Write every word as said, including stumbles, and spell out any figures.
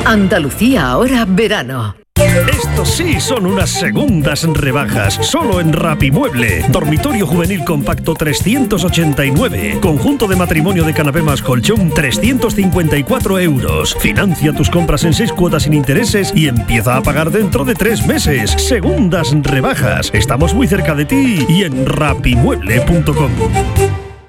Andalucía ahora verano. Estos sí son unas segundas rebajas, solo en Rapimueble. Dormitorio juvenil compacto trescientos ochenta y nueve. Conjunto de matrimonio de canapé más colchón trescientos cincuenta y cuatro euros. Financia tus compras en seis cuotas sin intereses y empieza a pagar dentro de tres meses. Segundas rebajas. Estamos muy cerca de ti y en rapimueble punto com.